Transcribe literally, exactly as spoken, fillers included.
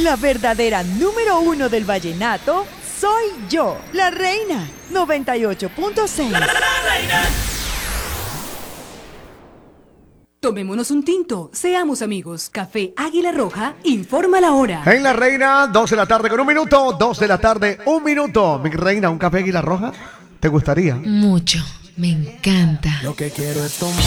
La verdadera número uno del vallenato soy yo, la reina. noventa y ocho punto seis. La, la, la reina. Tomémonos un tinto, seamos amigos. Café Águila Roja, informa la hora. En La Reina, dos de la tarde con un minuto, dos de la tarde, un minuto. Mi reina, ¿un café Águila Roja? ¿Te gustaría? Mucho, me encanta. Lo que quiero es tomar.